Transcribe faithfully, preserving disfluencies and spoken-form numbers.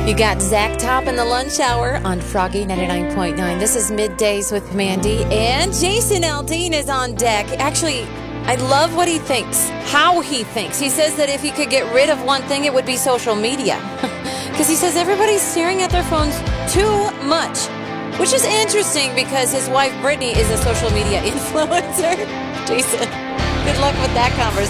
You got Zach Top in the lunch hour on Froggy ninety-nine point nine. This is Middays with Mandy, and Jason Aldean is on deck. Actually, I love what he thinks, how he thinks. He says that if he could get rid of one thing, it would be social media. Because he says everybody's staring at their phones too much, which is interesting because his wife, Brittany, is a social media influencer. Jason, good luck with that conversation.